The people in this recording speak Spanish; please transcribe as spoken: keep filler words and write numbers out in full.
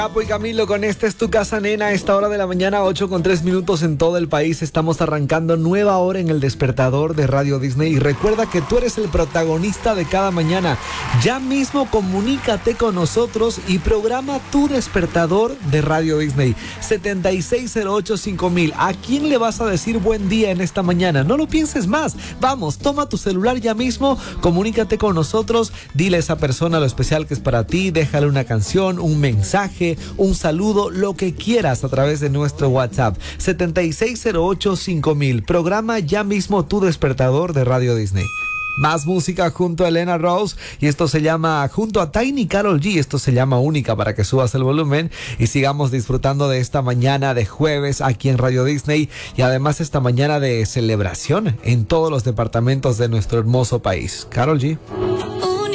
Capo y Camilo, con Esta es tu casa, nena. A esta hora de la mañana, ocho con tres minutos en todo el país. Estamos arrancando nueva hora en el despertador de Radio Disney. Y recuerda que tú eres el protagonista de cada mañana. Ya mismo comunícate con nosotros y programa tu despertador de Radio Disney. setenta y seis cero ocho cinco mil. ¿A quién le vas a decir buen día en esta mañana? No lo pienses más. Vamos, toma tu celular ya mismo, comunícate con nosotros, dile a esa persona lo especial que es para ti, déjale una canción, un mensaje, un saludo, lo que quieras a través de nuestro WhatsApp. setenta y seis cero ocho cinco mil. Programa ya mismo tu despertador de Radio Disney. Más música junto a Elena Rose y esto se llama, junto a Tiny Karol G, esto se llama Única, para que subas el volumen y sigamos disfrutando de esta mañana de jueves aquí en Radio Disney y además esta mañana de celebración en todos los departamentos de nuestro hermoso país. Karol G.